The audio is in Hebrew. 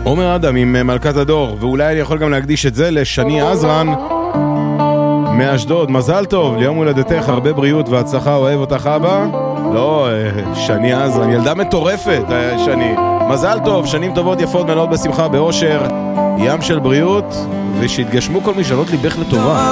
עומר אדם עם מלכת הדור, ואולי אני יכול גם להקדיש את זה לשני עזרן מאשדוד. מזל טוב, ליום הולדתך, הרבה בריאות והצלחה, אוהב אותך אבא. לא, שני עזרן, ילדה מטורפת, שני. מזל טוב, שנים טובות, יפות, מלאות בשמחה, באושר, ים של בריאות, ושיתגשמו כל משאלות ליבך לטובה.